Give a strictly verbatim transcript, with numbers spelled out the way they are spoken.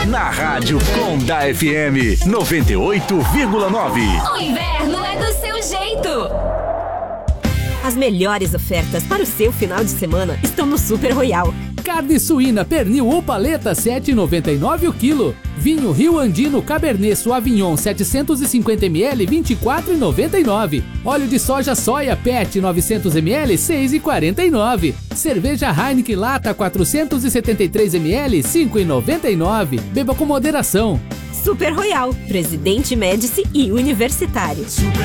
Na rádio Com da F M noventa e oito vírgula nove. O inverno é do seu jeito. As melhores ofertas para o seu final de semana estão no Super Royal. Carne suína pernil ou paleta sete reais e noventa e nove centavos o quilo. Vinho Rio Andino Cabernet Sauvignon setecentos e cinquenta mililitros vinte e quatro reais e noventa e nove centavos. Óleo de soja soia Pet novecentos mililitros seis reais e quarenta e nove centavos. Cerveja Heineken Lata quatrocentos e setenta e três mililitros cinco reais e noventa e nove centavos. Beba com moderação. Super Royal, Presidente Médici e Universitário. Super